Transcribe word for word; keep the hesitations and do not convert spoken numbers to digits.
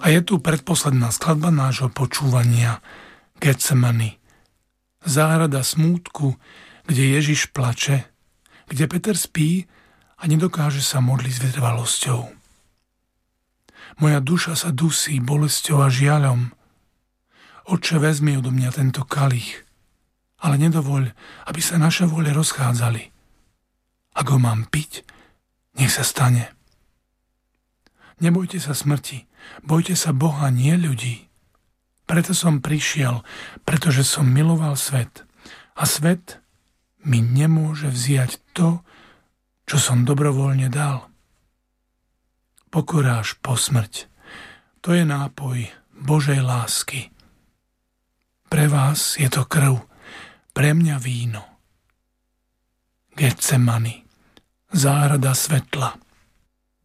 A je tu predposledná skladba nášho počúvania, Getsemani. Záhrada smútku, kde Ježiš plače, kde Peter spí a nedokáže sa modliť s vytrvalosťou. Moja duša sa dusí bolesťou a žiaľom. Otče, vezmi odo mňa tento kalich, ale nedovoľ, aby sa naše vôle rozchádzali. Ak ho mám piť, nech sa stane. Nebojte sa smrti, bojte sa Boha, nie ľudí. Preto som prišiel, pretože som miloval svet. A svet mi nemôže vziať to, čo som dobrovoľne dal. Pokora až po smrť. To je nápoj Božej lásky. Pre vás je to krv, pre mňa víno. Getsemani, záhrada svetla.